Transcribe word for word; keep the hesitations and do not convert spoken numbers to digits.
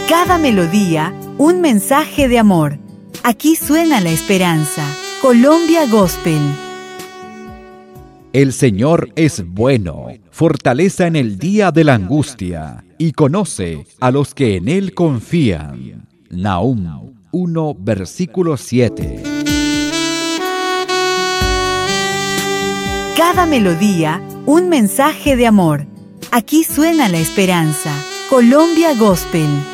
Cada melodía, un mensaje de amor. Aquí suena la esperanza. Colombia Gospel. El Señor es bueno, fortaleza en el día de la angustia, y conoce a los que en Él confían. Nahum uno, versículo siete. Cada melodía, un mensaje de amor. Aquí suena la esperanza. Colombia Gospel.